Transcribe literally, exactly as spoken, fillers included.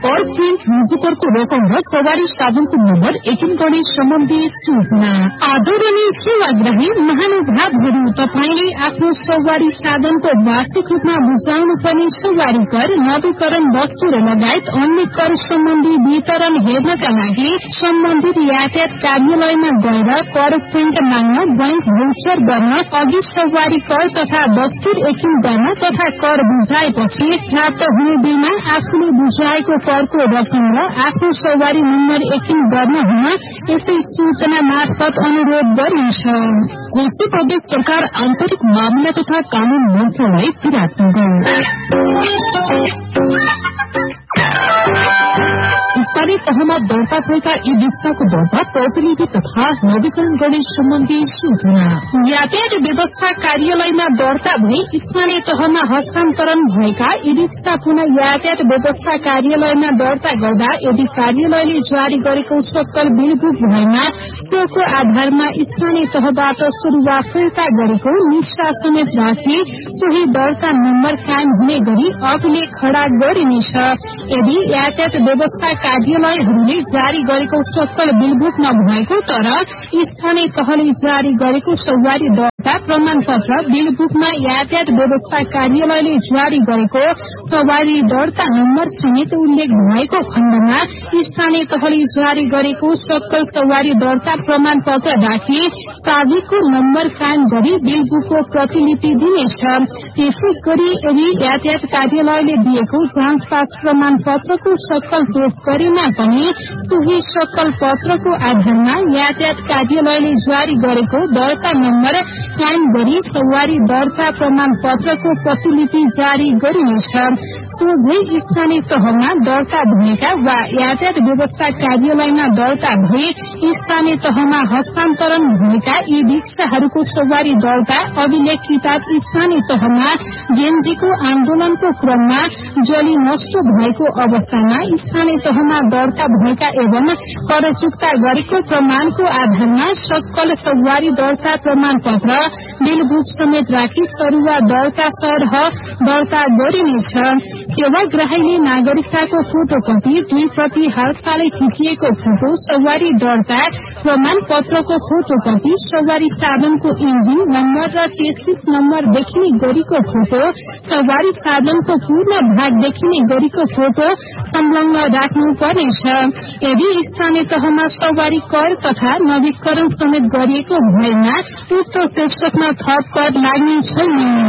कर प्रिन्ट मुजुकरको रकम र सवारी साधनको नम्बर एकिन गणेश सम्बन्धी सूचना। आदरणीय सेवाग्राही महानुभावहरू, तपाईले आफ्नो सवारी साधनको वार्षिक रूपमा बुझाउनु पर्ने सवारी कर, नवीकरण वस्तु र लगायत अन्य कर सम्बन्धी वितरण हेर्नका लागि सम्बन्धित यातायात कार्यालयमा गएर कर प्रिन्ट माग्न, बैंक भौचर गर्न, अघि सवारी कर तथा दस्तुर एकिन गर्न तथा कर बुझाएपछि प्राप्त हुने बिलमा आफूले बुझाएको करको रकम र आफ्नो सवारी नम्बर एकिन गर्न हुन यस्तै सूचना मार्फत अनुरोध गरिन्छ। कोशी प्रदेश सरकार आन्तरिक मामिला तथा कानून मन्त्रालय विराटनगर। स्थानीय तहमा दर्ता भएका ई रिक्साको दर्ता प्रतिलिपि तथा नवीकरण गर्ने सम्बन्धी सूचना। यातायात व्यवस्था कार्यालयमा दर्ता भई स्थानीय तहमा हस्तान्तरण भएका ई रिक्सा पुनः यातायात व्यवस्था कार्यालयमा दर्ता गर्दा यदि कार्यालयले जारी गरेको सक्कल बिल बुक भएमा सोको आधारमा स्थानीय तहबाट सुरुवा फिर्ता गरेको निष्ठा समेत राखी सोही दर्ता नम्बर कायम हुने गरी अभिलेख खड़ा गरिनेछ। यदि यातायात व्यवस्था कार्यालयहरूले जारी गरेको सक्कल बिल बुक नभएको तर स्थानीय तहले जारी गरेको सवारी दर्ता प्रमाण पत्र बिल बुकमा यातायात व्यवस्था कार्यालयले जारी गरेको सवारी दर्ता नम्बर समेत उल्लेख भएको खण्डमा स्थानीय तहले जारी गरेको सक्कल सवारी दर्ता प्रमाण पत्र राखी कागजको नम्बर कायम गरी बिल बुकको प्रतिलिपि दिनेछ। त्यसै गरी यदि यातायात कार्यालयले दिएको जाँच पास प्रमाण पत्रको सक्कल पेश गरेमा पनि सोही सक्कल पत्रको आधारमा यातायात कार्यालयले जारी गरेको दर्ता नम्बर कायम गरी सवारी दर्ता प्रमाण पत्रको प्रतिलिपि जारी गरिनेछ। सोझै स्थानीय तहमा दर्ता भएका वा यातायात व्यवस्था कार्यालयमा दर्ता भए स्थानीय तहमा हस्तान्तरण भएका यी रिक्साहरूको सवारी दर्ता अभिलेख किताब स्थानीय तहमा जेएनजीको आन्दोलनको क्रममा जली नष्ट भएको अवस्थामा स्थानीय तहमा दर्ता भएका एवं कर चुक्ता गरेको प्रमाणको आधारमा सक्कल सवारी दर्ता प्रमाण पत्र बिल बुक समेत राखी सरुवा दर्ता सरह दर्ता गरिनेछ। सेवाग्राहीले नागरिकताको फोटोकपी, दुई प्रति हालसालै खिचिएको फोटो, सवारी दर्ता प्रमाण पत्रको फोटोकपी, सवारी साधनको इन्जिन नम्बर र चेसिस नम्बर देखिने गरीको फोटो, सवारी साधनको पूर्ण भाग देखिने गरीको फोटो संलग्न राख्नु पर्नेछ। यदि स्थानीय तहमा सवारी कर तथा नवीकरण समेत गरिएको भएमा उक्त शीर्षकमा थप कर लाग्ने छैन।